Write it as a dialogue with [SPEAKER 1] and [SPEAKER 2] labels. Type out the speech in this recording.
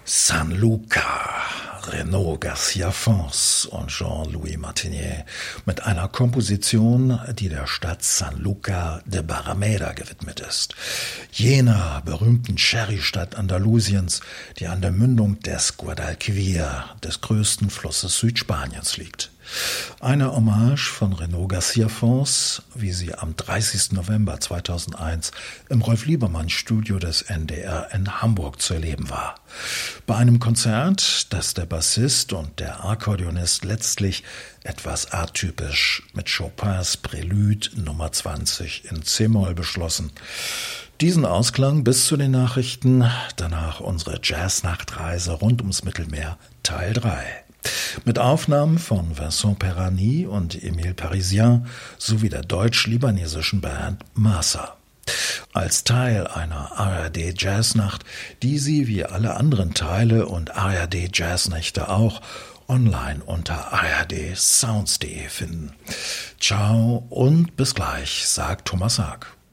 [SPEAKER 1] San Luca, Renaud Garcia Fons und Jean-Louis Martinier mit einer Komposition, die der Stadt San Luca de Barrameda gewidmet ist. Jener berühmten Sherry-Stadt Andalusiens, die an der Mündung des Guadalquivir, des größten Flusses Südspaniens, liegt. Eine Hommage von Renaud Garcia Fons, wie sie am 30. November 2001 im Rolf-Liebermann-Studio des NDR in Hamburg zu erleben war. Bei einem Konzert, das der Bassist und der Akkordeonist letztlich etwas atypisch mit Chopins Prelude Nummer 20 in c-Moll beschlossen. Diesen Ausklang bis zu den Nachrichten, danach unsere Jazznachtreise rund ums Mittelmeer, Teil 3. Mit Aufnahmen von Vincent Perani und Emile Parisien sowie der deutsch-libanesischen Band Masa. Als Teil einer ARD-Jazznacht, die Sie wie alle anderen Teile und ARD-Jazznächte auch online unter ardsounds.de finden. Ciao und bis gleich, sagt Thomas Haag.